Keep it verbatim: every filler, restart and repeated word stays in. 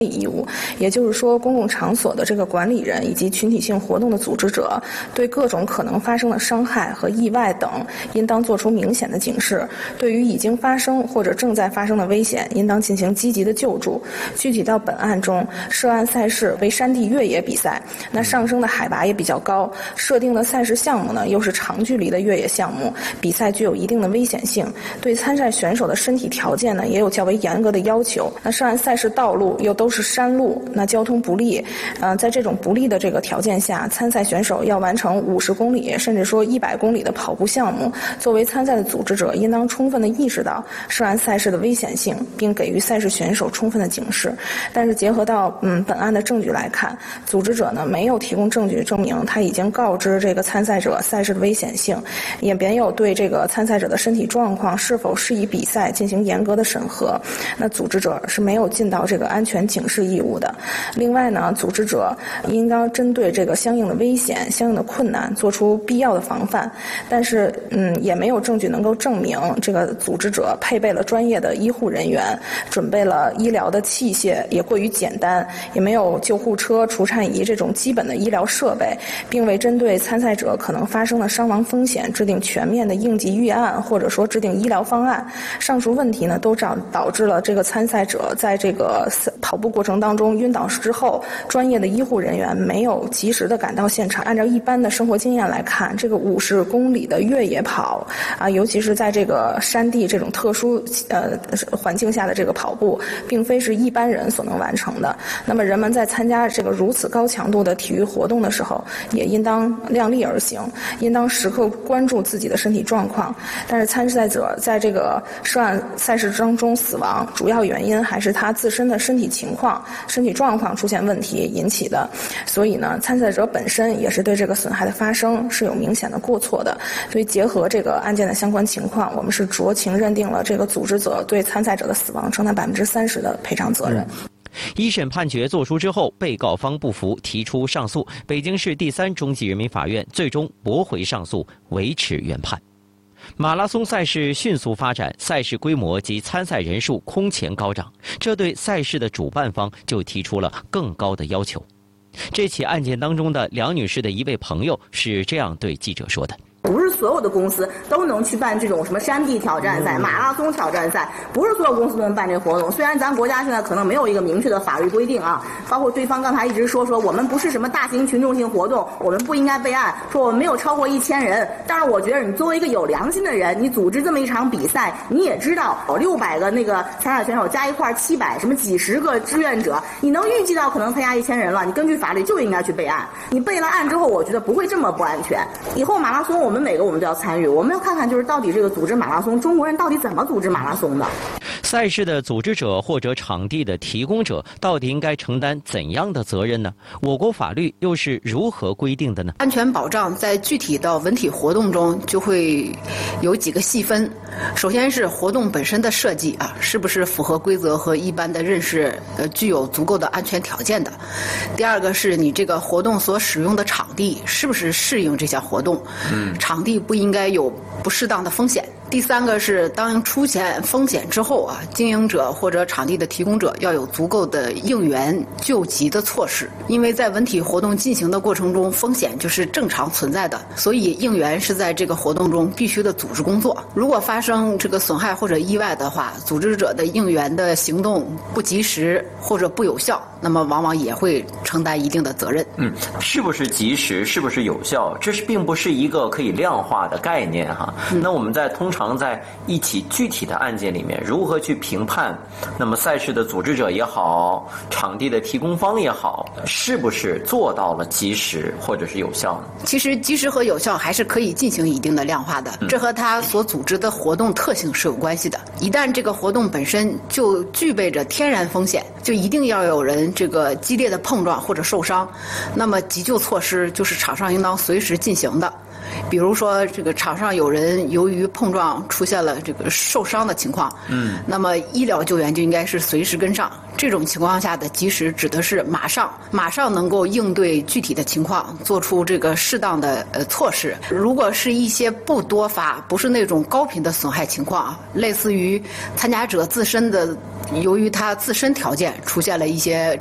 义务，也就是说，公共场所的这个管理人以及群体性活动的组织者，对各种可能发生的伤害和意外等，应当作出明显的警示；对于已经发生或者正在发生的危险，应当进行积极的救助。具体到本案中，涉案赛事为山地越野比赛，那上升的海拔也比较高，设定的赛事项目呢又是长距离的越野项目，比赛具有一定的危险性，对参赛选手的身体条件呢也有较为严格的要求。那涉案赛事道路又都是山路，那交通不利，呃，在这种不利的这个条件下，参赛选手要完成五十公里甚至说一百公里的跑步项目。作为参赛的组织者，应当充分的意识到涉案赛事的危险性，并给予赛事选手充分的警示。但是结合到嗯本案的证据来看，组织者呢没有提供证据证明他已经告知这个参赛者赛事的危险性，也没有对这个参赛者的身体状况是否适宜比赛进行严格的审核。那组织者是没有尽到这个安全警示义务的。另外呢，组织者应当针对这个相应的危险、相应的困难做出必要的防范。但是，嗯，也没有证据能够证明这个组织者配备了专业的医护人员，准备了医疗的器械，也过于简单，也没有救护车、除颤仪这种基本的医疗设备，并未针对参赛者可能发生的伤亡风险制定全面的应急预案，或者说制定医疗方案。上述问题呢，都导导致了这个参赛者在这个跑步过程当中晕倒之后，专业的医护人员没有及时的赶到现场。按照一般的生活经验来看，这个五十公里的越野跑啊，尤其是在这个山地这种特殊呃环境下的这个跑步，并非是一般人所能完成的。那么人们在参加这个如此高强度的体育活动的时候，也应当量力而行，应当时刻关注自己的身体状况。但是参赛者在这个涉案赛事当中死亡，主要原因还是他自身的身体情况、身体状况出现问题引起的。所以呢，参赛者本身也是对这个损害的发生是有明显的过错的。所以结合这个案件的相关情况，我们是酌情认定了这个组织者对参赛者的死亡承担百分之三十的赔偿责任。 嗯一审判决作出之后，被告方不服，提出上诉。北京市第三中级人民法院最终驳回上诉，维持原判。马拉松赛事迅速发展，赛事规模及参赛人数空前高涨，这对赛事的主办方就提出了更高的要求。这起案件当中的梁女士的一位朋友是这样对记者说的： 不是所有的公司都能去办这种什么山地挑战赛、马拉松挑战赛，不是所有公司都能办这个活动。虽然咱国家现在可能没有一个明确的法律规定啊，包括对方刚才一直说说我们不是什么大型群众性活动，我们不应该备案，说我们没有超过一千人。但是我觉得你作为一个有良心的人，你组织这么一场比赛，你也知道六百个那个参赛选手加一块七百，什么几十个志愿者，你能预计到可能参加一千人了，你根据法律就应该去备案。你备了案之后，我觉得不会这么不安全。以后马拉松我们每个我们都要参与，我们要看看就是到底这个组织马拉松，中国人到底怎么组织马拉松的。 赛事的组织者或者场地的提供者到底应该承担怎样的责任呢？我国法律又是如何规定的呢？ 安全保障在具体的文体活动中就会有几个细分。首先是活动本身的设计啊，是不是符合规则和一般的认识，呃，具有足够的安全条件的。第二个是你这个活动所使用的场地是不是适应这项活动，嗯，场地不应该有不适当的风险。第三个是当出现风险之后啊，经营者或者场地的提供者要有足够的应援救急的措施，因为在文体活动进行的过程中，风险就是正常存在的，所以应援是在这个活动中必须的组织工作。如果发生这个损害或者意外的话，组织者的应援的行动不及时或者不有效，那么往往也会承担一定的责任。 嗯，是不是及时，是不是有效，这是并不是一个可以量化的概念哈。嗯、那我们在通常在一起具体的案件里面，如何去评判？那么赛事的组织者也好，场地的提供方也好，是不是做到了及时或者是有效呢？ 其实及时和有效还是可以进行一定的量化的，这和他所组织的活动特性是有关系的。一旦这个活动本身就具备着天然风险，就一定要有人这个激烈的碰撞或者受伤，那么急救措施就是场上应当随时进行的。 比如说这个场上有人由于碰撞出现了这个受伤的情况，嗯，那么医疗救援就应该是随时跟上。这种情况下的及时指的是马上，马上能够应对具体的情况，做出这个适当的呃措施。如果是一些不多发，不是那种高频的损害情况，类似于参加者自身的，由于他自身条件出现了一些